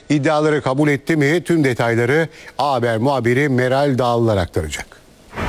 İddiaları kabul etti mi? Tüm detayları A Haber muhabiri Meral Dağlılar aktaracak.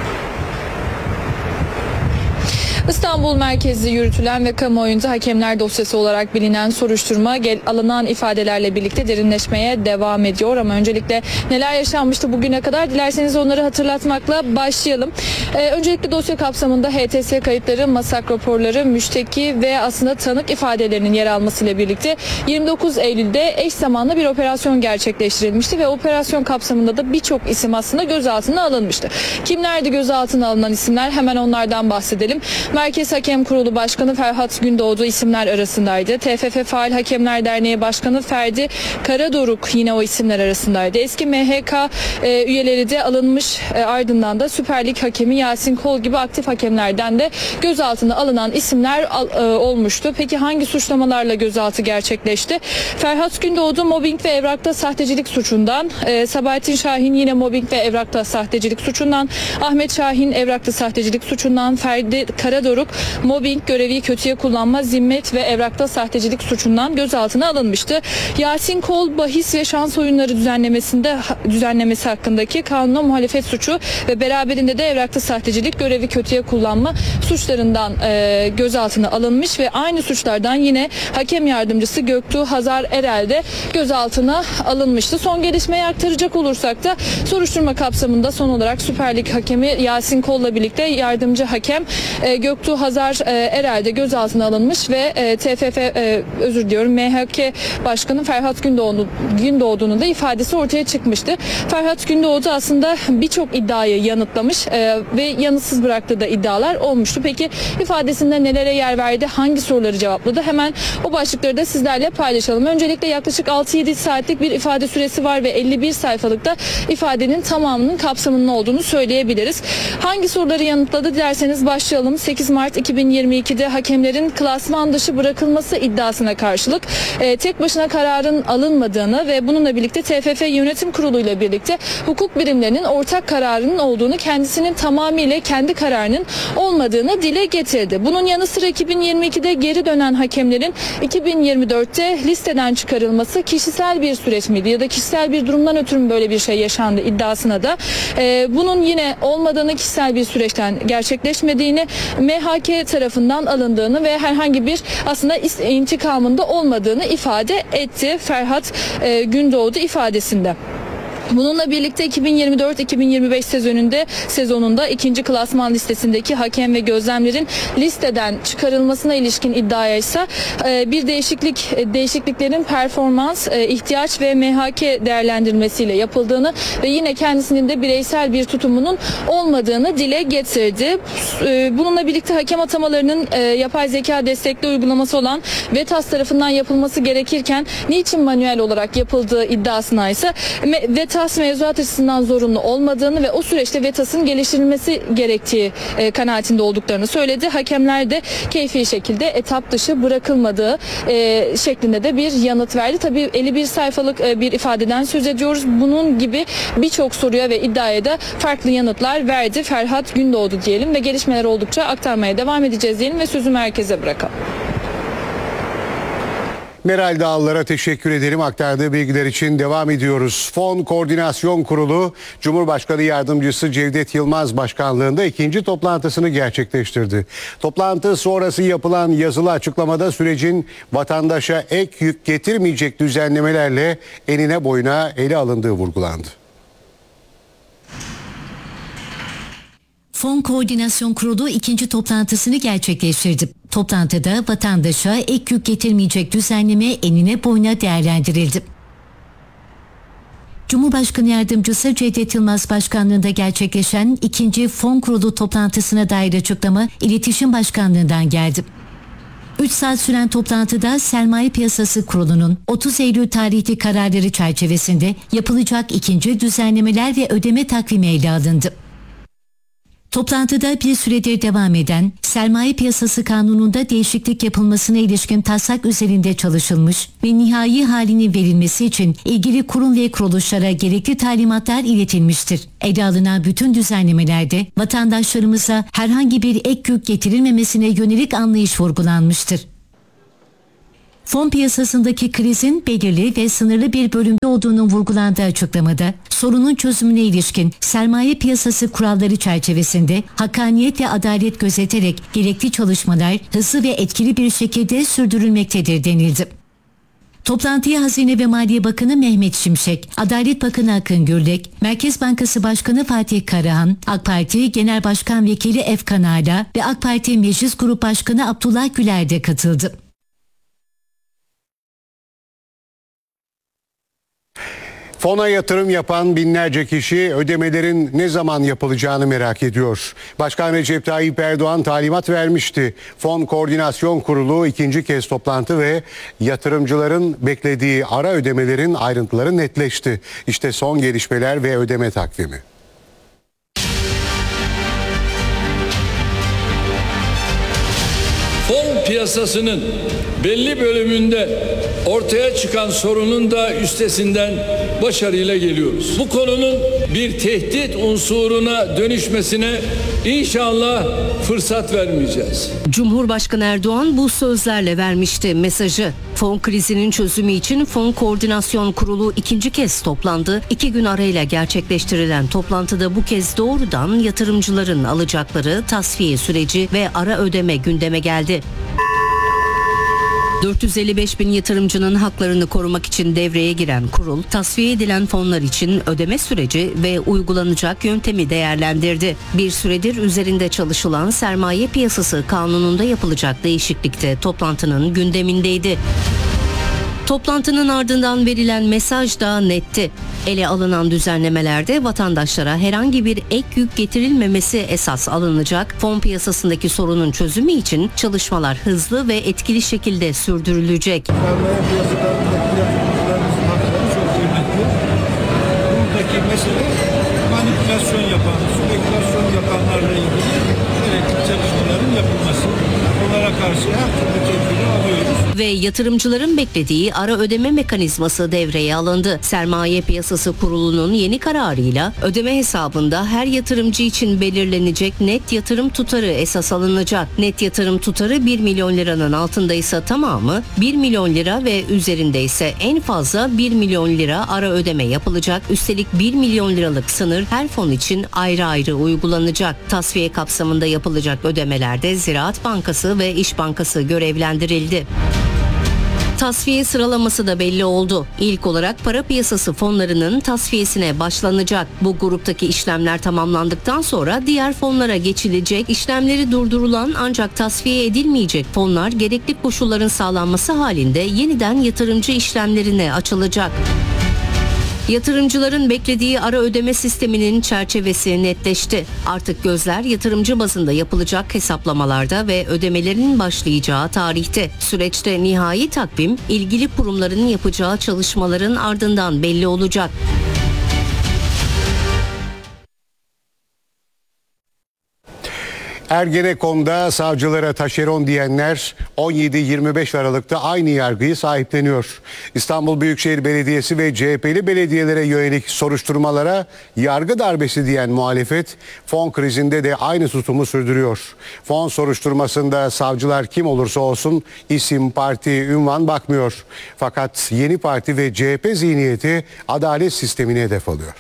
İstanbul merkezli yürütülen ve kamuoyunda hakemler dosyası olarak bilinen soruşturma alınan ifadelerle birlikte derinleşmeye devam ediyor. Ama öncelikle neler yaşanmıştı bugüne kadar, dilerseniz onları hatırlatmakla başlayalım. Öncelikle dosya kapsamında HTS kayıtları, masak raporları, müşteki ve aslında tanık ifadelerinin yer almasıyla birlikte 29 Eylül'de eş zamanlı bir operasyon gerçekleştirilmişti ve operasyon kapsamında da birçok isim aslında gözaltına alınmıştı. Kimlerdi gözaltına alınan isimler? Hemen onlardan bahsedelim. Merkez Hakem Kurulu Başkanı Ferhat Gündoğdu isimler arasındaydı. TFF Faal Hakemler Derneği Başkanı Ferdi Karadoruk yine o isimler arasındaydı. Eski MHK üyeleri de alınmış, ardından da Süper Lig hakemi Yasin Kol gibi aktif hakemlerden de gözaltına alınan isimler olmuştu. Peki hangi suçlamalarla gözaltı gerçekleşti? Ferhat Gündoğdu mobbing ve evrakta sahtecilik suçundan, Sabahattin Şahin yine mobbing ve evrakta sahtecilik suçundan, Ahmet Şahin evrakta sahtecilik suçundan, Ferdi Karadoruk mobbing, görevi kötüye kullanma, zimmet ve evrakta sahtecilik suçundan gözaltına alınmıştı. Yasin Kol bahis ve şans oyunları düzenlemesi hakkındaki kanuna muhalefet suçu ve beraberinde de evrakta sahtecilik, görevi kötüye kullanma suçlarından gözaltına alınmış ve aynı suçlardan yine hakem yardımcısı Göktuğ Hazar Erel de gözaltına alınmıştı. Son gelişmeyi aktaracak olursak da soruşturma kapsamında son olarak Süper Lig hakemi Yasin Kol'la birlikte yardımcı hakem Göktuğ Hazar Erel de gözaltına alınmış ve MHK Başkanı Ferhat Gündoğdu'nun da ifadesi ortaya çıkmıştı. Ferhat Gündoğdu aslında birçok iddiayı yanıtlamış ve yanıtsız bıraktığı da iddialar olmuştu. Peki ifadesinde nelere yer verdi, hangi soruları cevapladı? Hemen o başlıkları da sizlerle paylaşalım. Öncelikle yaklaşık 6-7 saatlik bir ifade süresi var ve 51 sayfalıkta ifadenin tamamının kapsamının olduğunu söyleyebiliriz. Hangi soruları yanıtladı dilerseniz başlayalım. 8 Mart 2022'de hakemlerin klasman dışı bırakılması iddiasına karşılık tek başına kararın alınmadığını ve bununla birlikte TFF Yönetim Kurulu ile birlikte hukuk birimlerinin ortak kararının olduğunu, kendisinin tamamıyla kendi kararının olmadığını dile getirdi. Bunun yanı sıra 2022'de geri dönen hakemlerin 2024'te listeden çıkarılması kişisel bir süreç miydi ya da kişisel bir durumdan ötürü mü böyle bir şey yaşandı iddiasına da bunun yine olmadığını, kişisel bir süreçten gerçekleşmediğini, MHK tarafından alındığını ve herhangi bir aslında intikamında olmadığını ifade etti Ferhat Gündoğdu ifadesinde. Bununla birlikte 2024-2025 sezonunda ikinci klasman listesindeki hakem ve gözlemlerin listeden çıkarılmasına ilişkin iddiaya ise bir değişikliklerin performans, ihtiyaç ve MHK değerlendirmesiyle yapıldığını ve yine kendisinin de bireysel bir tutumunun olmadığını dile getirdi. Bununla birlikte hakem atamalarının yapay zeka destekli uygulaması olan VETAS tarafından yapılması gerekirken niçin manuel olarak yapıldığı iddiasına ise VETAS mevzuat açısından zorunlu olmadığını ve o süreçte VETAS'ın geliştirilmesi gerektiği kanaatinde olduklarını söyledi. Hakemler de keyfi şekilde etap dışı bırakılmadığı şeklinde de bir yanıt verdi. Tabii 51 sayfalık bir ifadeden söz ediyoruz. Bunun gibi birçok soruya ve iddiaya da farklı yanıtlar verdi Ferhat Gündoğdu diyelim ve gelişmeler oldukça aktarmaya devam edeceğiz diyelim ve sözü merkeze bırakalım. Meral Dağlılar'a teşekkür ederim. Aktardığı bilgiler için devam ediyoruz. Fon Koordinasyon Kurulu, Cumhurbaşkanı Yardımcısı Cevdet Yılmaz başkanlığında ikinci toplantısını gerçekleştirdi. Toplantı sonrası yapılan yazılı açıklamada sürecin vatandaşa ek yük getirmeyecek düzenlemelerle enine boyuna ele alındığı vurgulandı. Fon Koordinasyon Kurulu ikinci toplantısını gerçekleştirdi. Toplantıda vatandaşa ek yük getirmeyecek düzenleme enine boyuna değerlendirildi. Cumhurbaşkanı Yardımcısı Cevdet Yılmaz başkanlığında gerçekleşen ikinci Fon Kurulu toplantısına dair açıklama İletişim Başkanlığı'ndan geldi. 3 saat süren toplantıda Sermaye Piyasası Kurulu'nun 30 Eylül tarihli kararları çerçevesinde yapılacak ikinci düzenlemeler ve ödeme takvimi ele alındı. Toplantıda bir süredir devam eden Sermaye Piyasası Kanunu'nda değişiklik yapılmasına ilişkin taslak üzerinde çalışılmış ve nihai halinin verilmesi için ilgili kurum ve kuruluşlara gerekli talimatlar iletilmiştir. Ele alınan bütün düzenlemelerde vatandaşlarımıza herhangi bir ek yük getirilmemesine yönelik anlayış vurgulanmıştır. Fon piyasasındaki krizin belirli ve sınırlı bir bölümde olduğunun vurgulandığı açıklamada sorunun çözümüne ilişkin sermaye piyasası kuralları çerçevesinde hakkaniyet ve adalet gözeterek gerekli çalışmalar hızlı ve etkili bir şekilde sürdürülmektedir denildi. Toplantıya Hazine ve Maliye Bakanı Mehmet Şimşek, Adalet Bakanı Akın Gürlek, Merkez Bankası Başkanı Fatih Karahan, AK Parti Genel Başkan Vekili Efkan Ala ve AK Parti Meclis Grup Başkanı Abdullah Güler de katıldı. Fona yatırım yapan binlerce kişi ödemelerin ne zaman yapılacağını merak ediyor. Başkan Recep Tayyip Erdoğan talimat vermişti. Fon Koordinasyon Kurulu ikinci kez toplantı ve yatırımcıların beklediği ara ödemelerin ayrıntıları netleşti. İşte son gelişmeler ve ödeme takvimi. Fon piyasasının belli bölümünde ortaya çıkan sorunun da üstesinden başarıyla geliyoruz. Bu konunun bir tehdit unsuruna dönüşmesine inşallah fırsat vermeyeceğiz. Cumhurbaşkanı Erdoğan bu sözlerle vermişti mesajı. Fon krizinin çözümü için Fon Koordinasyon Kurulu ikinci kez toplandı. 2 gün arayla gerçekleştirilen toplantıda bu kez doğrudan yatırımcıların alacakları, tasfiye süreci ve ara ödeme gündeme geldi. 455 bin yatırımcının haklarını korumak için devreye giren kurul, tasfiye edilen fonlar için ödeme süreci ve uygulanacak yöntemi değerlendirdi. Bir süredir üzerinde çalışılan sermaye piyasası kanununda yapılacak değişiklik de toplantının gündemindeydi. Toplantının ardından verilen mesaj da netti. Ele alınan düzenlemelerde vatandaşlara herhangi bir ek yük getirilmemesi esas alınacak. Fon piyasasındaki sorunun çözümü için çalışmalar hızlı ve etkili şekilde sürdürülecek. Sermaye piyasalarındaki yatırımcılarımızın hakları çok kıymetli. Buradaki mesele manipülasyon yapan, spekülasyon yapanlarla ilgili gerekli çalışmaların yapılması. Onlara karşı her türlü tedbiri alıyoruz. Ve yatırımcıların beklediği ara ödeme mekanizması devreye alındı. Sermaye Piyasası Kurulu'nun yeni kararıyla ödeme hesabında her yatırımcı için belirlenecek net yatırım tutarı esas alınacak. Net yatırım tutarı 1 milyon liranın altındaysa tamamı, 1 milyon lira ve üzerindeyse en fazla 1 milyon lira ara ödeme yapılacak. Üstelik 1 milyon liralık sınır her fon için ayrı ayrı uygulanacak. Tasfiye kapsamında yapılacak ödemelerde Ziraat Bankası ve İş Bankası görevlendirildi. Tasfiye sıralaması da belli oldu. İlk olarak para piyasası fonlarının tasfiyesine başlanacak. Bu gruptaki işlemler tamamlandıktan sonra diğer fonlara geçilecek. İşlemleri durdurulan ancak tasfiye edilmeyecek fonlar gerekli koşulların sağlanması halinde yeniden yatırımcı işlemlerine açılacak. Yatırımcıların beklediği ara ödeme sisteminin çerçevesi netleşti. Artık gözler yatırımcı bazında yapılacak hesaplamalarda ve ödemelerin başlayacağı tarihte. Süreçte nihai takvim ilgili kurumların yapacağı çalışmaların ardından belli olacak. Ergenekon'da savcılara taşeron diyenler 17-25 Aralık'ta aynı yargıyı sahipleniyor. İstanbul Büyükşehir Belediyesi ve CHP'li belediyelere yönelik soruşturmalara yargı darbesi diyen muhalefet fon krizinde de aynı tutumu sürdürüyor. Fon soruşturmasında savcılar kim olursa olsun isim, parti, ünvan bakmıyor. Fakat yeni parti ve CHP zihniyeti adalet sistemini hedef alıyor.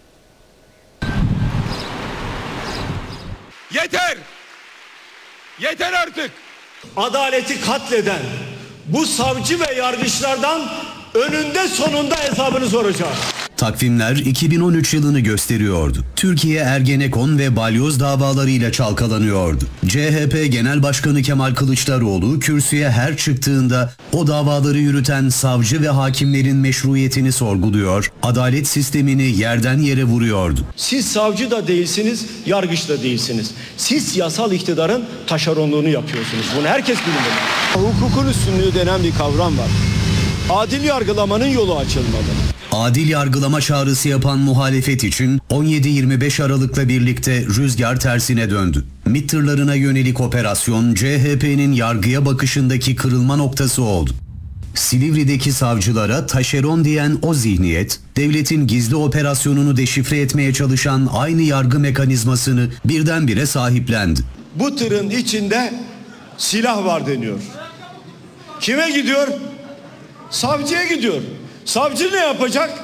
Yeter! Yeter artık! Adaleti katleden bu savcı ve yargıçlardan önünde sonunda hesabını soracağız. Takvimler 2013 yılını gösteriyordu. Türkiye Ergenekon ve Balyoz davalarıyla çalkalanıyordu. CHP Genel Başkanı Kemal Kılıçdaroğlu kürsüye her çıktığında o davaları yürüten savcı ve hakimlerin meşruiyetini sorguluyor, adalet sistemini yerden yere vuruyordu. Siz savcı da değilsiniz, yargıç da değilsiniz. Siz yasal iktidarın taşeronluğunu yapıyorsunuz. Bunu herkes bilmeli. Hukukun üstünlüğü denen bir kavram var. Adil yargılamanın yolu açılmalı. Adil yargılama çağrısı yapan muhalefet için 17-25 Aralık'la birlikte rüzgar tersine döndü. MİT tırlarına yönelik operasyon CHP'nin yargıya bakışındaki kırılma noktası oldu. Silivri'deki savcılara taşeron diyen o zihniyet, devletin gizli operasyonunu deşifre etmeye çalışan aynı yargı mekanizmasını birdenbire sahiplendi. Bu tırın içinde silah var deniyor. Kime gidiyor? Savcıya gidiyor. Savcı ne yapacak?